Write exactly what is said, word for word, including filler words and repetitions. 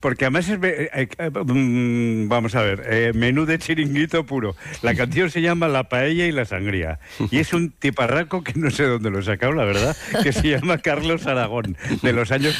Porque además es, eh, eh, eh, mm, vamos a ver, eh, menú de chiringuito puro. La canción se llama La paella y la sangría. Y es un tiparraco que no sé dónde lo he sacado, la verdad, que se llama Carlos Aragón, de los años